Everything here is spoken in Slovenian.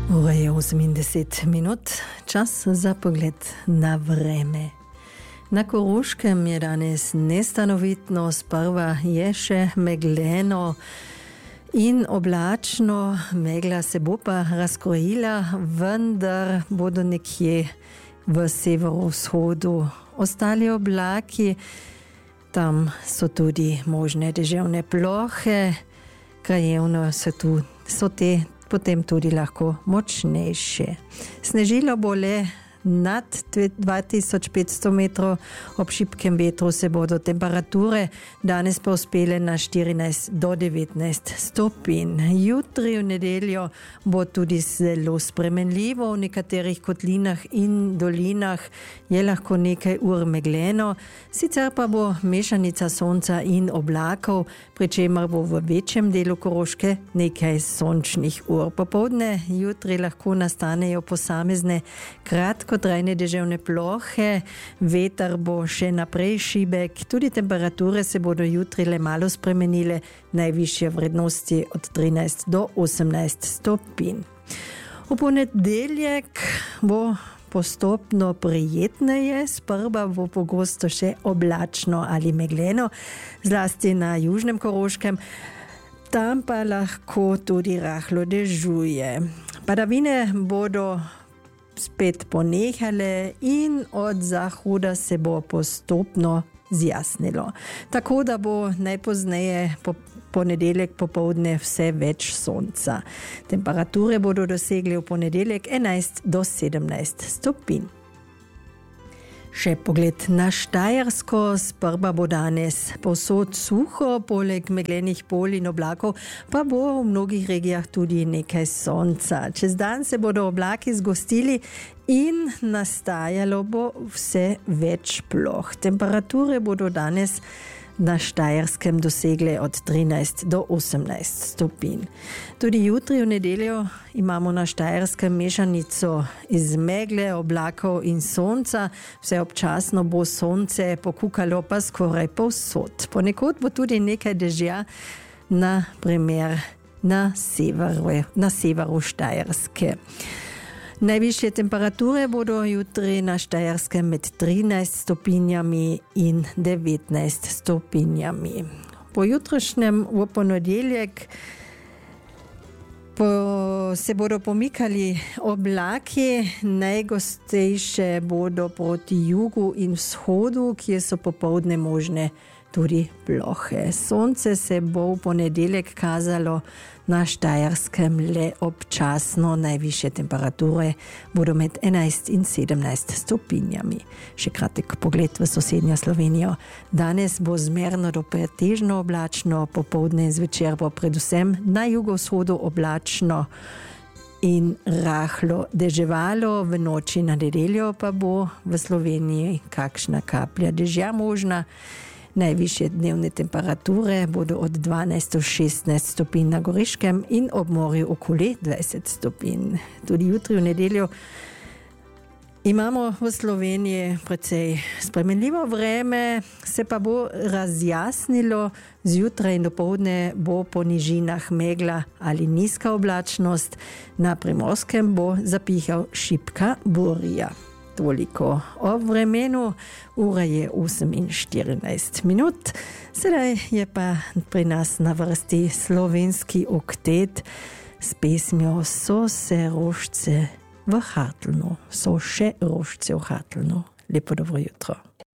Ura je 80 minut, čas za pogled na vreme. Na Koroškem je danes nestanovitno, sprva je še megleno in oblačno, megla se bo pa razkrojila, vendar bodo nekje v severovzhodu ostali oblaki. Tam so tudi možne deževne plohe, krajevno so te potem tudi lahko močnejše. Snežilo bo le nad 2500 metrov, ob šibkem vetru se bodo temperature danes pa uspele na 14 do 19 stopinj. Jutri v nedeljo bo tudi zelo spremenljivo, v nekaterih kotlinah in dolinah je lahko nekaj ur megleno, sicer pa bo mešanica sonca in oblakov, pri čemer bo v večjem delu Koroške nekaj sončnih ur. Popoldne jutri lahko nastanejo posamezne kratkotrajne deževne plohe, veter bo še naprej šibek, tudi temperature se bodo jutri le malo spremenile, najvišje vrednosti od 13 do 18 stopinj. V ponedeljek bo postopno prijetneje, sprva bo pogosto še oblačno ali megleno, zlasti na južnem Koroškem, tam pa lahko tudi rahlo dežuje. Padavine bodo spet ponehale in od zahoda se bo postopno zjasnilo. Tako da bo najpozneje ponedeljek popoldne vse več sonca. Temperature bodo dosegli v ponedeljek 11 do 17 stopinj. Še pogled na Štajersko, sprva bo danes povsod suho, poleg meglenih polj in oblakov pa bo v mnogih regijah tudi nekaj sonca. Čez dan se bodo oblaki zgostili in nastajalo bo vse več ploh. Temperature bodo danes na Štajerskem dosegle od 13 do 18 stopinj. Tudi jutri v nedeljo imamo na Štajerskem mešanico iz megle, oblakov in sonca. Vse občasno bo sonce pokukalo pa skoraj povsod. Ponekod bo tudi nekaj dežja, na primer na severu Štajerske. Najvišje temperature bodo jutri na Štajerskem med 13 stopinjami in 19 stopinjami. Po jutrišnjem v ponedeljek se bodo pomikali oblaki, najgostejše bodo proti jugu in vzhodu, kjer so popoldne možne tudi plohe. Sonce se bo v ponedeljek kazalo na Štajerskem le občasno, najvišje temperature bodo med 11 in 17 stopinjami. Še kratek pogled v sosednjo Slovenijo. Danes bo zmerno do pretežno oblačno, popoldne in zvečer bo predvsem na jugovzhodu oblačno in rahlo deževalo, v noči na nedeljo pa bo v Sloveniji kakšna kaplja dežja možna. Najvišje dnevne temperature bodo od 12 do 16 stopinj na Goriškem in ob morju okoli 20 stopinj. Tudi jutri v nedeljo imamo v Sloveniji precej spremenljivo vreme, se pa bo razjasnilo, zjutraj in dopoldne bo po nižinah megla ali nizka oblačnost, na Primorskem bo zapihal šibka burja. Toliko o vremenu, ura je 8:14 minut, sedaj je pa pri nas na vrsti slovenski oktet s pesmijo So se rožce v Hartlnu. So še rožce v Hartlnu. Lepo dobro jutro.